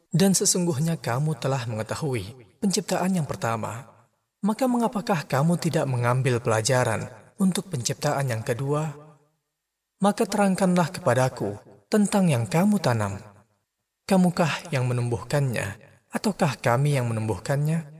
Dan sesungguhnya kamu telah mengetahui penciptaan yang pertama. Maka mengapakah kamu tidak mengambil pelajaran untuk penciptaan yang kedua? Maka terangkanlah kepadaku tentang yang kamu tanam. Kamukah yang menumbuhkannya, ataukah kami yang menumbuhkannya?